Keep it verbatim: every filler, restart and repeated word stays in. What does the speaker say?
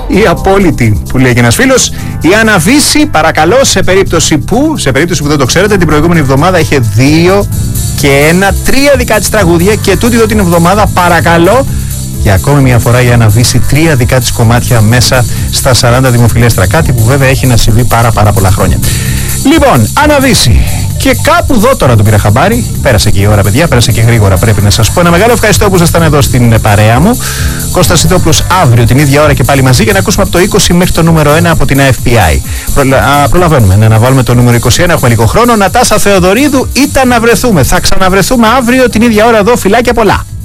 η απόλυτη που λέει και ένας φίλος. Η Αναβίση, παρακαλώ, σε περίπτωση που, σε περίπτωση που δεν το ξέρετε, την προηγούμενη εβδομάδα είχε δύο και ένα, τρία δικά της τραγούδια και τούτη εδώ την εβδομάδα, παρακαλώ, για ακόμη μια φορά η Αναβίση τρία δικά της κομμάτια μέσα στα σαράντα δημοφιλέστρα. Κάτι που βέβαια έχει να συμβεί πάρα πάρα πολλά χρόνια. Λοιπόν, Αναβίση. Και κάπου εδώ τώρα το πήρα χαμπάρι. Πέρασε και η ώρα, παιδιά, πέρασε και γρήγορα, πρέπει να σας πω. Ένα μεγάλο ευχαριστώ που ήσασταν εδώ στην παρέα μου. Κώστας Ιδόπουλος αύριο την ίδια ώρα και πάλι μαζί για να ακούσουμε από το είκοσι μέχρι το νούμερο ένα από την εφ πι άι. Προλα... Α, προλαβαίνουμε να αναβάλουμε το νούμερο είκοσι ένα, έχουμε λίγο χρόνο. Νατάσα Θεοδωρίδου, ήταν να βρεθούμε. Θα ξαναβρεθούμε αύριο την ίδια ώρα εδώ. Φιλάκια πολλά.